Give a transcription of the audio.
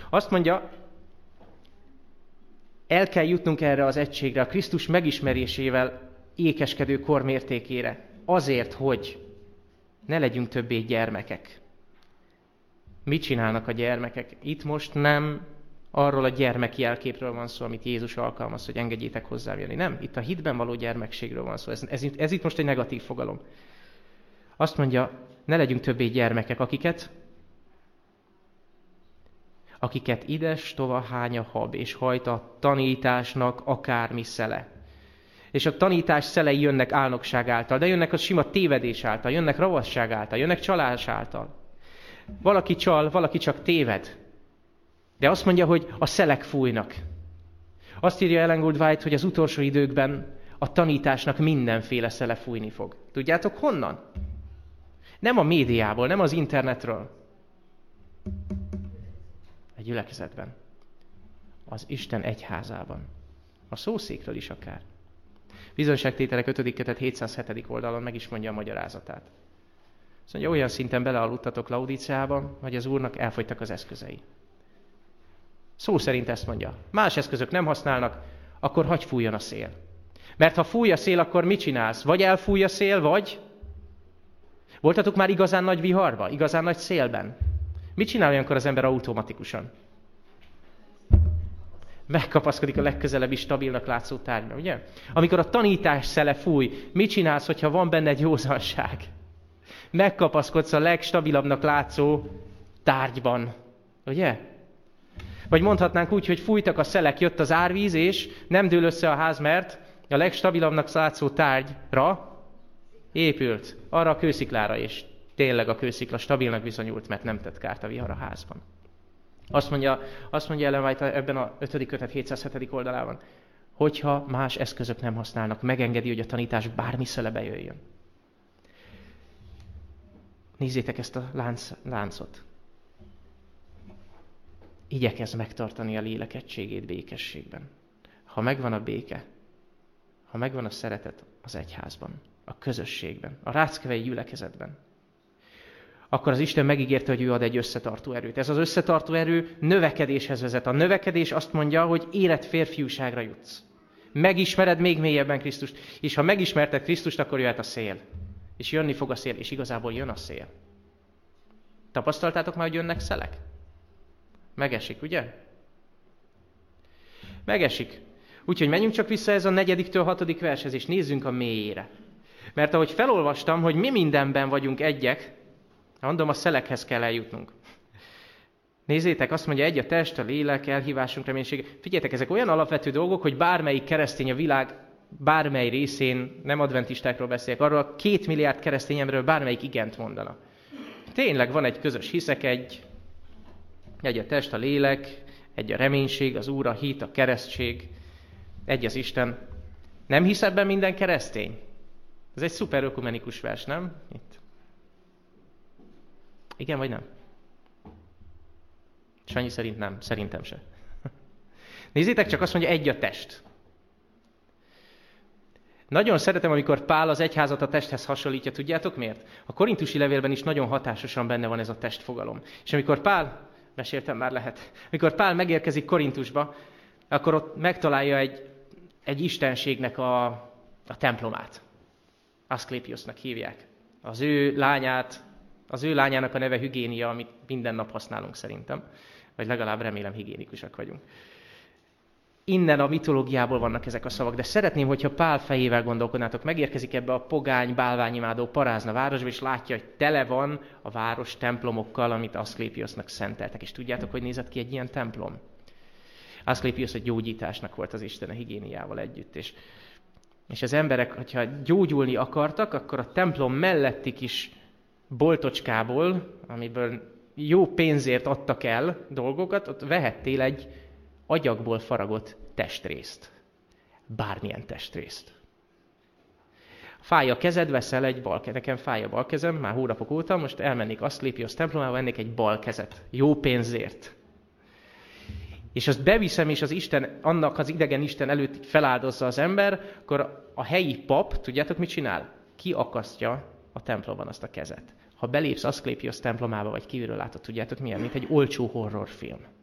Azt mondja, el kell jutnunk erre az egységre, a Krisztus megismerésével ékeskedő kor mértékére. Azért, hogy ne legyünk többé gyermekek. Mit csinálnak a gyermekek? Itt most nem arról a gyermeki jelképről van szó, amit Jézus alkalmaz, hogy engedjétek hozzám jönni. Nem, itt a hitben való gyermekségről van szó. Ez itt most egy negatív fogalom. Azt mondja, ne legyünk többé gyermekek, akiket ides, tova, hánya, hab, és hajt a tanításnak akármi szele. És a tanítás szelei jönnek álnokság által, de jönnek a sima tévedés által, jönnek ravasság által, jönnek csalás által. Valaki csal, valaki csak téved. De azt mondja, hogy a szelek fújnak. Azt írja Ellen Gould White, hogy az utolsó időkben a tanításnak mindenféle szele fújni fog. Tudjátok honnan? Nem a médiából, nem az internetről. A gyülekezetben. Az Isten egyházában. A szószékről is akár. Bizonyságtételek 5. kötet 707. oldalon meg is mondja a magyarázatát. Azt mondja, olyan szinten belealudtatok Laudíceába, hogy az Úrnak elfogytak az eszközei. Szó szerint ezt mondja. Más eszközök nem használnak, akkor hagyj fújjon a szél. Mert ha fúj a szél, akkor mit csinálsz? Vagy elfúj a szél, vagy... Voltatok már igazán nagy viharba, igazán nagy szélben? Mit csinál olyankor az ember automatikusan? Megkapaszkodik a legközelebbi stabilnak látszó tárgyba, ugye? Amikor a tanítás szele fúj, mit csinálsz, hogyha van benne egy józanság? Megkapaszkodsz a legstabilabbnak látszó tárgyban, ugye? Vagy mondhatnánk úgy, hogy fújtak a szelek, jött az árvíz, és nem dől össze a ház, mert a legstabilabbnak látszó tárgyra épült, arra a kősziklára, és tényleg a kőszikla stabilnak bizonyult, mert nem tett kárt a vihar a házban. Azt mondja Ellen White ebben a 5. kötet 707. oldalában, hogyha más eszközök nem használnak, megengedi, hogy a tanítás bármi szele bejöjjön. Nézzétek ezt a láncot. Igyekezz megtartani a lélek egységét békességben. Ha megvan a béke, ha megvan a szeretet az egyházban, a közösségben, a ráckevei gyülekezetben, akkor az Isten megígérte, hogy ő ad egy összetartó erőt. Ez az összetartó erő növekedéshez vezet. A növekedés azt mondja, hogy érett férfiúságra jutsz. Megismered még mélyebben Krisztust, és ha megismerted Krisztust, akkor jöhet a szél. És jönni fog a szél, és igazából jön a szél. Tapasztaltátok már, hogy jönnek szelek? Megesik, ugye? Megesik. Úgyhogy menjünk csak vissza ez a 4-től 6. vershez, és nézzünk a mélyére. Mert ahogy felolvastam, hogy mi mindenben vagyunk egyek, mondom, a szelekhez kell eljutnunk. Nézzétek, azt mondja, egy a test, a lélek, elhívásunk, reménység. Figyeljetek, ezek olyan alapvető dolgok, hogy bármelyik keresztény a világ bármely részén, nem adventistákról beszélek, arról a 2 milliárd keresztény emberről bármelyik igent mondana. Tényleg van egy közös hiszek, egy a test, a lélek, egy a reménység, az Úr, a hit, a keresztség, egy az Isten. Nem hisz ebben minden keresztény? Ez egy szuper ökumenikus vers, nem? Itt. Igen vagy nem? Sanyi szerint nem, szerintem se. Nézzétek, csak azt mondja, egy a test. Nagyon szeretem, amikor Pál az egyházat a testhez hasonlítja, tudjátok miért? A korintusi levélben is nagyon hatásosan benne van ez a testfogalom. És amikor Pál, meséltem már lehet, amikor Pál megérkezik Korintusba, akkor ott megtalálja egy istenségnek a templomát. Aszklépiosnak hívják. Az ő lányának a neve Higénia, amit minden nap használunk szerintem. Vagy legalább remélem higiénikusak vagyunk. Innen a mitológiából vannak ezek a szavak, de szeretném, hogyha Pál fejével gondolkodnátok, megérkezik ebbe a pogány, bálványimádó parázna városba, és látja, hogy tele van a város templomokkal, amit Aszklépiosnak szenteltek. És tudjátok, hogy nézett ki egy ilyen templom? Aszklépios a gyógyításnak volt az Isten a Higéniával együtt. És az emberek, hogyha gyógyulni akartak, akkor a templom melletti kis boltocskából, amiből jó pénzért adtak el dolgokat, ott vehettél egy agyagból faragott testrészt. Bármilyen testrészt. Fáj a kezed, veszel egy balkezet. Nekem fáj a balkezem, már hónapok óta, most elmennék Aszklépios templomába, vennék egy balkezet. Jó pénzért. És azt beviszem, és az Isten, annak az idegen Isten előtt feláldozza az ember, akkor a helyi pap, tudjátok mit csinál? Kiakasztja a templomban azt a kezet. Ha belépsz Aszklépios templomába, vagy kívülről látod, tudjátok milyen? Mint egy olcsó horrorfilm.